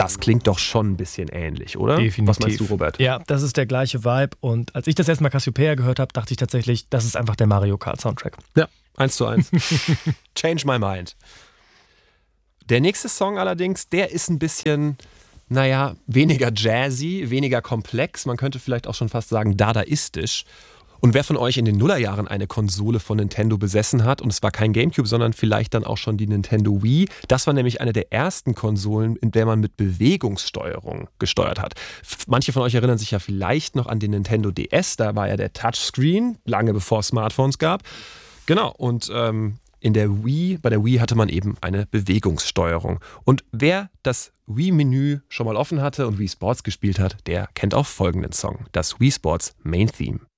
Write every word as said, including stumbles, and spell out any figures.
das klingt doch schon ein bisschen ähnlich, oder? Definitiv. Was meinst du, Robert? Ja, das ist der gleiche Vibe. Und als ich das erste Mal Cassiopeia gehört habe, dachte ich tatsächlich, das ist einfach der Mario Kart Soundtrack. Ja, eins zu eins. Change my mind. Der nächste Song allerdings, der ist ein bisschen, naja, weniger jazzy, weniger komplex. Man könnte vielleicht auch schon fast sagen dadaistisch. Und wer von euch in den Nullerjahren eine Konsole von Nintendo besessen hat, und es war kein Gamecube, sondern vielleicht dann auch schon die Nintendo Wii, das war nämlich eine der ersten Konsolen, in der man mit Bewegungssteuerung gesteuert hat. Manche von euch erinnern sich ja vielleicht noch an den Nintendo D S, da war ja der Touchscreen, lange bevor es Smartphones gab. Genau, und ähm, in der Wii, bei der Wii hatte man eben eine Bewegungssteuerung. Und wer das Wii-Menü schon mal offen hatte und Wii Sports gespielt hat, der kennt auch folgenden Song, das Wii Sports Main Theme.